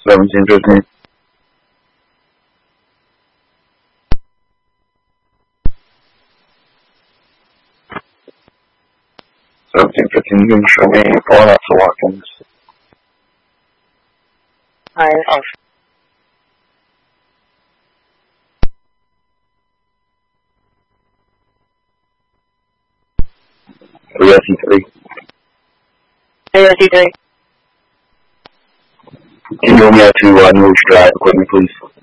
1715. 1715, you can show me pulling out to Watkins. Off. ASC3. ASC3. Can you roll me out to Norwich Drive equipment, please?